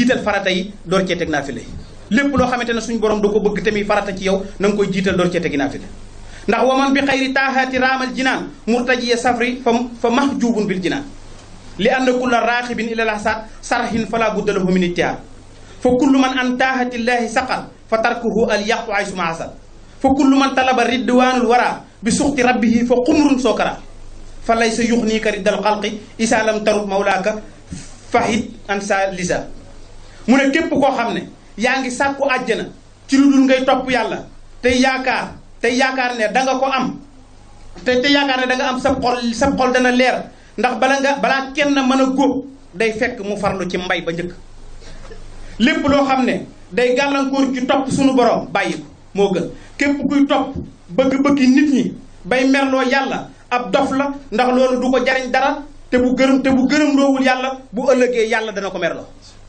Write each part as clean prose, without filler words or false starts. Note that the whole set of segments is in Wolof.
jiital farata yi door cee teg naafila yi lépp loo xamante ne suñu borom da ko bëgg tamit farata ci yow na nga koy jiital door cee tegi naafila ndax waman bi xayri taahaati raamal jinaan murtajiya safri fa mahjubun bil jinaan li anna kulla raaxibin ila lahsaat sarhin fala budda lahu min ittihaar fa kullu man an taahatillahi saqal fa tarkuhu al yaqu ay suma asal fa kullu man talaba ridwanul wara bi suxti rabbihi fa xumrun sookara fa laysa yuxniika riddal xalqi isa lam tarut mawlaaka fahid an sa lisa mu ne képp koo xam ne yaa ngi sàkku àjjana ci lu dul ngay topp yàlla tey yaakaar ne da nga ko am te yaakaar ne da nga am sa xol dana leer ndax balaa kenn mën a góob day fekk mu farlu ci mbay ba njëkk lépp loo xam ne day gàllankoor ci topp suñu borom bàyyi ko moo gën képp kuy topp bëgg-bëggi nit ñi bay merloo yàlla ab dof la ndax loolu du ko jariñ dara te bu gërëm loowul yàlla bu ëllëgee yàlla dana ko merloo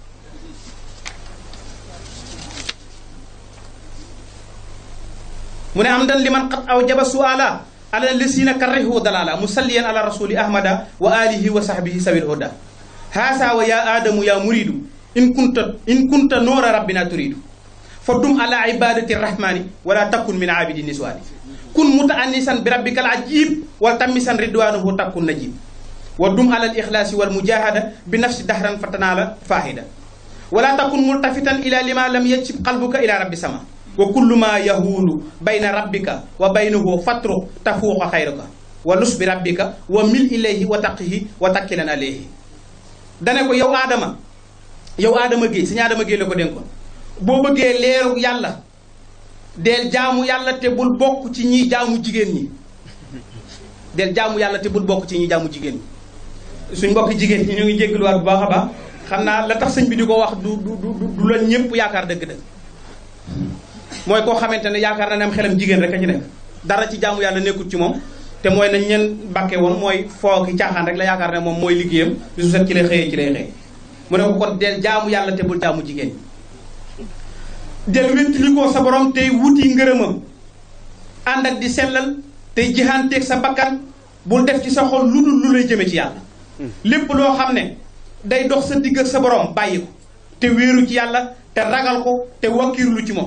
mu ne am dan li man xat aw jaba suala ala lisina karrihu dalala musalliyan ala rasuli ahmada wa alihi wa sahbihi sawil huda haasa wa ya adamu ya muridu in kunta noora rabbina turidu fa dum ala ibadati rahmani wala takun min abidi niswani kun mutaannisan bi rabbikal ajib wal tamisan ridwanuhu takun najib wa dum ala al ikhlasi wal mujahada bi nafsi dahran fatanala fahida wala takun multafitan ila lima lam yajib qalbuka ila rabbi sama wa kullu ma yahulu bayna rabbika wa baynahu fatru tafuuqa xayraka wa lus bi rabbika wa mil ilayhi wa taqihi wa takkilan alayhi dane ko yow aadama géey suñu aadama géey la ko dénkoon boo bëggee leeru yàlla del jaamu yàlla te bul bokk ci ñiy jaamu jigéen ñi del jaamu yàlla te bul bokk ci ñiy jaamu jigéen ñi suñ mbokk jigéen ñi ñu ngi jéggaluwaat bu baax a baax xam naa la tax sëñ bi di ko wax du la ñëpp yaakaar dëgg-dëgg mooy koo xamante ne yaakaar na ne am xelam jigéen rek a ci nekk dara ci jaamu yàlla nekkul ci moom te mooy nañ leen bàkkee woon mooy foo ki caaxaan rek la yaakaar ne moom mooy liggéeyam bisu set ci lay xëy mu ne ko kon del jaamu yàlla te bul jaamu jigéen del wéttali ko sa borom tey wuti ngërëmam ànd ak di sellal tey jihaanteeg sa bakkan bul def ci sa xol lu dul lu lay jëme ci yàlla lépp loo xam ne day dox sa digg ak sa borom bàyyi ko te wéeru ci yàlla te ragal ko te wakkiirlu ci moom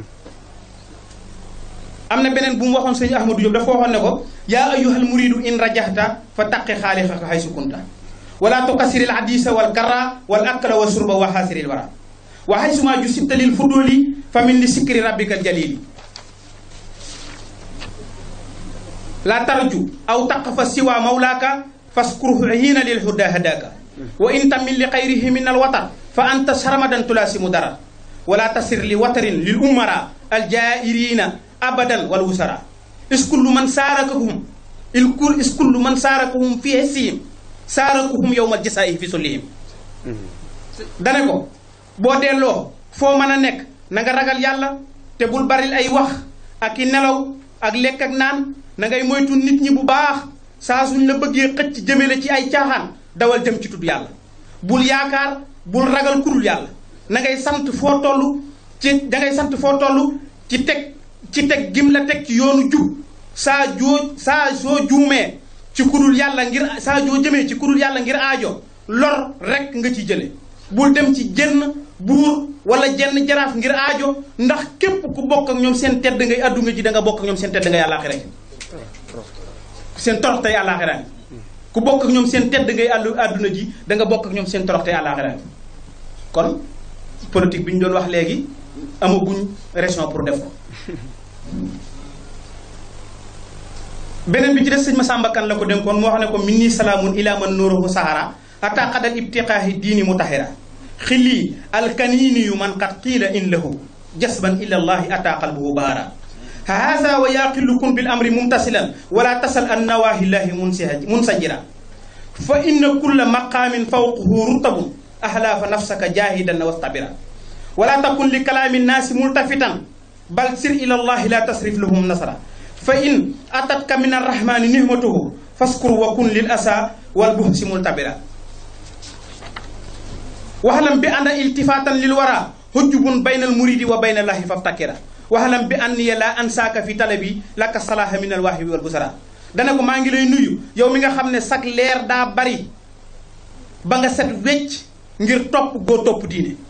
am na beneen bu mu waxoon sëñ Ahmadou Diop dafa waxoon ne ko yaa ayyuhal muridu in rajahta fa taqi xaalixaka haysu kunta wala tukasiril hadisa wal karra wal akla wa surba wa xaasiril wara wa haysuma jusibta lil fuduli fa min li sikri rabbika jalili la tarju aw taqfa siwa mawlaka faskuruhu hiina lil huda hadaka wa in tamil li xayrihi min al watar fa anta sarmadan tulasimu dara wala tasir li watarin lil umara al jairina abadan wal wusara iskullu man saarakahum iskullu man saarakahum fi hissihim saarakuhum yawmal jasaa'i fi sullihim dane ko boo delloo foo mën a nekk na nga ragal yàlla te bul baril ay wax ak i nelaw ak lekk ak naan na ngay moytu nit ñi bu baax saa suñ la bëggee xëcc jëmale ci ay caaxaan dawal jëm ci tudd yàlla bul yaakaar bul ragal kurul yàlla na ngay sant foo toll ci teg gim la teg ci yoonu jub saa soo juumee ci kudul yàlla ngir saa joo jëmee ci kudul yàlla ngir aajo lor rek nga ci jële bul dem ci jenn buur wala jenn jaraaf ngir aajo ndax képp ku bokk ak ñoom seen tedd ngay àdduna ji da nga bokk ak ñoom seen tedd ngay àllaaxira seen torox tey àllaaxira ku bokk ak ñoom seen tedd ngay àdduna ji da nga bokk ak ñoom seen torox tey àllaaxira kon politique bi ñu doon wax léegi amaguñ raison pour def ko beneen bi ci des sëñ Masamba Kan la ko dénkoon moo xam ne ko minni salaamun ila man nuruhu sahara ata qadal ibtiqaahi diini mutahira xilii alkanini yu man qad qiila in lahu jasban ila allahi ata qalbuhu bahara haza wa yaqillukum bil amri mumtasilan wala tasal an nawahillahi munsajira fa inna kulla maqamin fawquhu rutabun ahla fa nafsaka jahidan wastabira wala takun li kalaami nnaasi multafitan bal sir ila allahi la tasrif lahum nasara fa in atatka min arrahmani nihmatuhu faskur wa kun lil asa wal buhsi multabira waxlam bi anna iltifatan lil wara hujjubun bayna al muridi wa bayna allahi faftakira waxlam bi anniya la ansaaka fi talabi laka salaha min al wahibi wal busara dana ko maa ngi lay nuyu yow mi nga xam ne sag leer daa bari ba nga set wecc ngir topp goo topp diine